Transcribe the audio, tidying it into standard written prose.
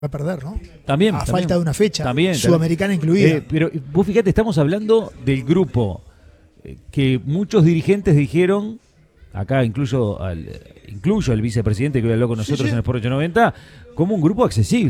va a perder, ¿no? También. A falta de una fecha, También. sudamericana incluida. Pero vos fíjate, estamos hablando del grupo que muchos dirigentes dijeron, acá incluyo al vicepresidente que habló con nosotros en el Sport 890, como un grupo accesible.